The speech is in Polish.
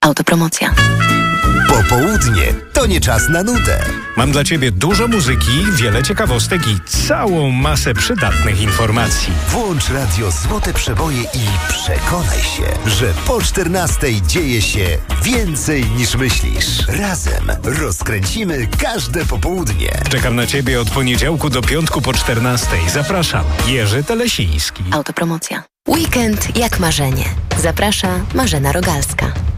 Autopromocja. Popołudnie to nie czas na nudę. Mam dla Ciebie dużo muzyki, wiele ciekawostek i całą masę przydatnych informacji. Włącz radio Złote Przeboje i przekonaj się, że po 14 dzieje się więcej niż myślisz. Razem rozkręcimy każde popołudnie. Czekam na Ciebie od poniedziałku do piątku po 14. Zapraszam, Jerzy Telesiński. Autopromocja. Weekend jak marzenie. Zaprasza Marzena Rogalska.